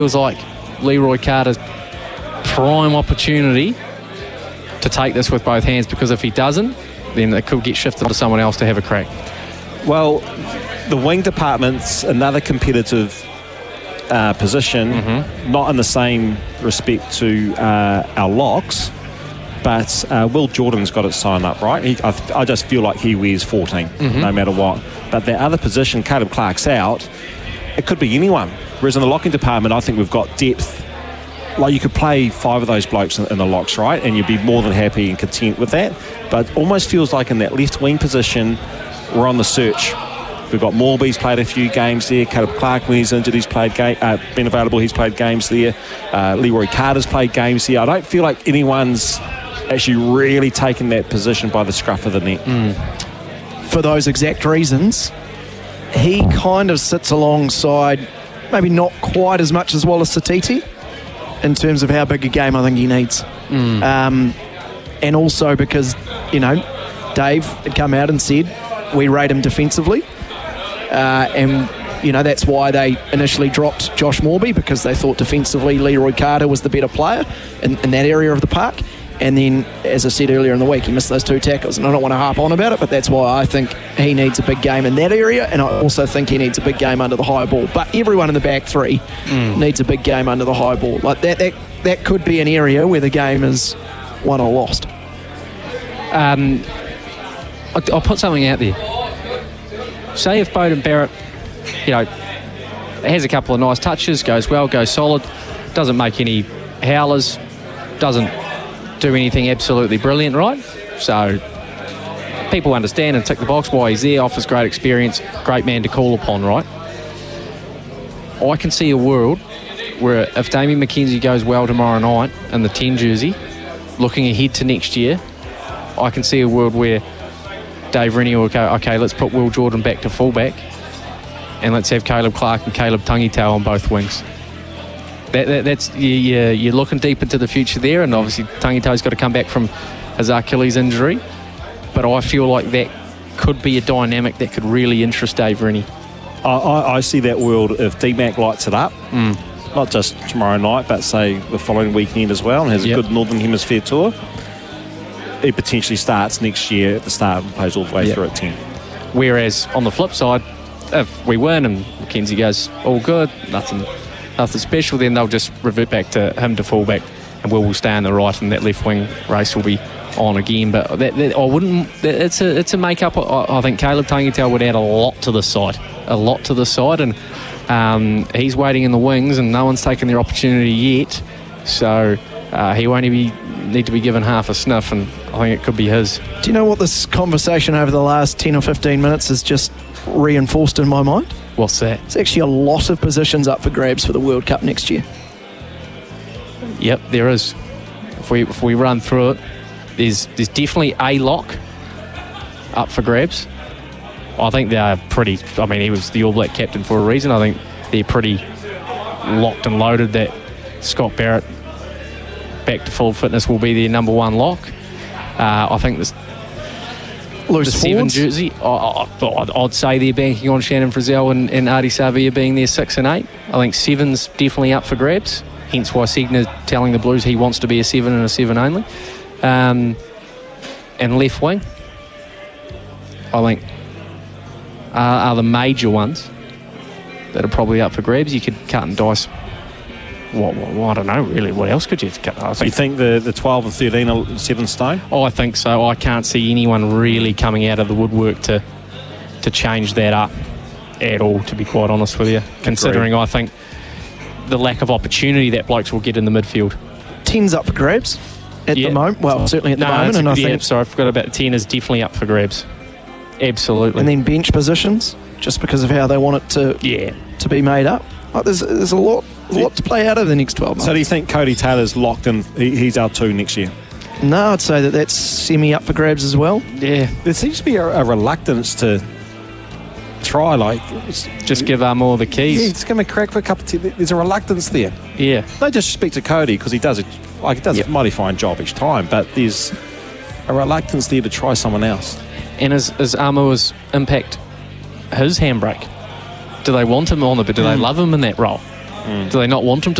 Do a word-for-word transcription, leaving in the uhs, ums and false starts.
feels like Leroy Carter's prime opportunity to take this with both hands, because if he doesn't, then it could get shifted to someone else to have a crack. Well, the wing department's another competitive uh, position, mm-hmm. not in the same respect to uh, our locks, but uh, Will Jordan's got it signed up, right? He, I, I just feel like he wears fourteen, mm-hmm. no matter what. But the other position, Caleb Clark's out, it could be anyone. Whereas in the locking department, I think we've got depth. Like, you could play five of those blokes in, in the locks, right? And you'd be more than happy and content with that. But it almost feels like in that left wing position, we're on the search. We've got Morby's played a few games there. Caleb Clark, when he's injured, he's played game, uh, been available, he's played games there. Uh, Leroy Carter's played games there. I don't feel like anyone's actually really taken that position by the scruff of the neck. Mm. For those exact reasons, he kind of sits alongside, maybe not quite as much as Wallace Satiti, in terms of how big a game I think he needs. Mm. Um, and also because, you know, Dave had come out and said, we rate him defensively. Uh, and, you know, that's why they initially dropped Josh Morby, because they thought defensively Leroy Carter was the better player in, in that area of the park. And then, as I said earlier in the week, he missed those two tackles. And I don't want to harp on about it, but that's why I think he needs a big game in that area. And I also think he needs a big game under the high ball. But everyone in the back three mm. needs a big game under the high ball. Like that, that, that could be an area where the game is won or lost. Um, I'll, I'll put something out there. Say if Beauden Barrett, you know, has a couple of nice touches, goes well, goes solid, doesn't make any howlers, doesn't do anything absolutely brilliant, right? So people understand and tick the box why he's there, offers great experience, great man to call upon, right? I can see a world where if Damien McKenzie goes well tomorrow night in the ten jersey, looking ahead to next year, I can see a world where Dave Rennie will go, okay, let's put Will Jordan back to fullback and let's have Caleb Clark and Caleb Tangitau on both wings. That, that, that's you, you, you're looking deep into the future there, and obviously Tangitau's got to come back from his Achilles injury, but I feel like that could be a dynamic that could really interest Dave Rennie. I, I, I see that world if D-Mac lights it up, mm. not just tomorrow night, but say the following weekend as well, and has a yep. good Northern Hemisphere tour. He potentially starts next year at the start and plays all the way yep. through at ten. Whereas on the flip side, if we win and McKenzie goes all good, nothing nothing special, then they'll just revert back to him to fullback and Will will stay on the right, and that left wing race will be on again. But that, that, I wouldn't. It's a it's a make up. I, I think Caleb Tangitau would add a lot to the side, a lot to the side, and um, he's waiting in the wings, and no one's taken their opportunity yet. So uh, he won't be need to be given half a sniff, and I think it could be his. Do you know what this conversation over the last ten or fifteen minutes has just reinforced in my mind? What's that? It's actually a lot of positions up for grabs for the World Cup next year. Yep, there is. If we if we run through it, there's there's definitely a lock up for grabs. I think they are pretty. I mean, he was the All Black captain for a reason. I think they're pretty locked and loaded that Scott Barrett back to full fitness will be their number one lock. Uh, I think this Loose the seven forwards. jersey. I, I, I'd say they're banking on Shannon Frizzell and, and Ardie Savia being their six and eight. I think seven's definitely up for grabs. Hence why Segner's telling the Blues he wants to be a seven and a seven only. Um, and left wing, I think, are, are the major ones that are probably up for grabs. You could cut and dice. What, what, well, I don't know really. What else could you cut? I think, so you think the, the twelve and thirteen are seven stone? Oh, I think so. I can't see anyone really coming out of the woodwork to to change that up at all, to be quite honest with you. Considering Agreed. I think the lack of opportunity that blokes will get in the midfield. Ten's up for grabs at yeah. the moment. Well, certainly at the no, moment. And I yeah, think, sorry, I forgot about ten is definitely up for grabs. Absolutely. And then bench positions, just because of how they want it to yeah. to be made up. Like there's there's a lot a lot to play out of the next twelve months. So do you think Cody Taylor's locked in? He, he's our two next year. No, I'd say that that's semi up for grabs as well. Yeah, there seems to be a, a reluctance to try, like just give Armour the keys. Yeah, just give him a crack for a couple of tea. There's a reluctance there. Yeah, no disrespect to Cody because he does it like he does yep. a mighty fine job each time, but there's a reluctance there to try someone else. And is is Armour's impact his handbrake? Do they want him on it, but do mm. they love him in that role? Do they not want him to